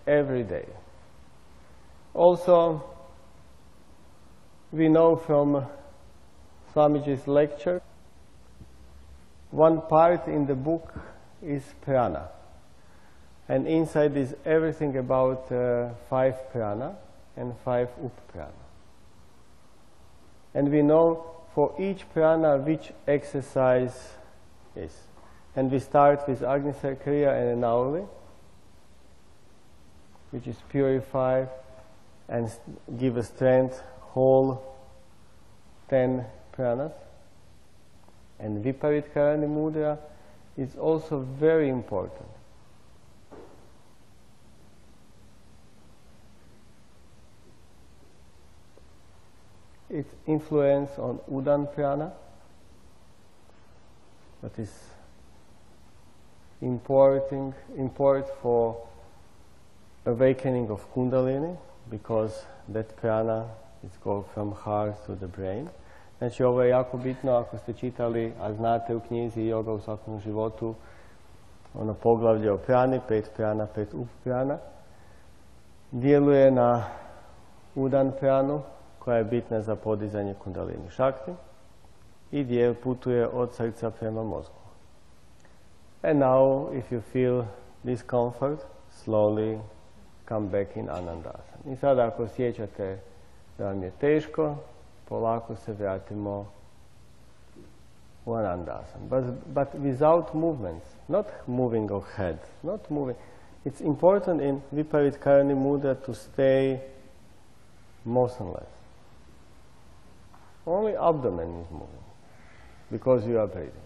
every day. Also, we know from Swamiji's lecture, one part in the book is prana. And inside is everything about 5 prana and 5 up-prana. And we know for each prana which exercise is. And we start with Agnisar Kriya and Nauli, which is purify and give a strength, whole 10 pranas. And Viparit Karani Mudra is also very important. Its influence on Udan Prana, that is important for awakening of Kundalini, because that prana is go from heart to the brain. Znači, ovo je jako bitno ako ste čitali, a znate u knjizi Yoga u svakom životu, ono poglavlje o prani, 5 prana, 5 up prana, djeluje na Udan pranu, koja je bitna za podizanje Kundalini Šakti i putuje od srca prema mozgu. And now, if you feel discomfort, slowly come back in Anandasana. I sada ako osjećate da vam je teško, polako se vratimo u Anandasana. But without movements, not moving of head, not moving. It's important in Viparit Karani Mudra to stay motionless. Only abdomen is moving, because you are breathing.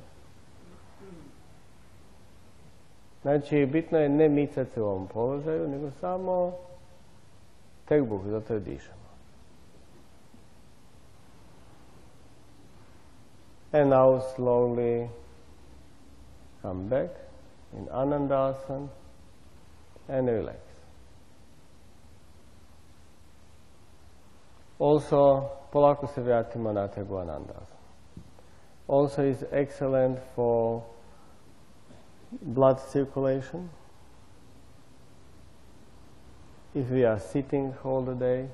Znači, bitno je ne micati se u ovom položaju, nego samo trbuh, zato dišemo. And now slowly come back in Anandasana and relax. Also, polako se vratimo natrag u Anandasana. Also is excellent for blood circulation. If we are sitting all the day,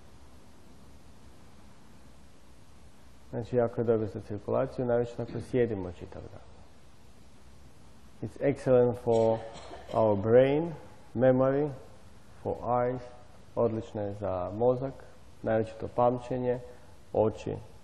znači jako je dobro za cirkulaciju, naročito ako sjedimo čitav dan. It's excellent for our brain, memory, for eyes, odlično je za mozak, naročito pamćenje, oči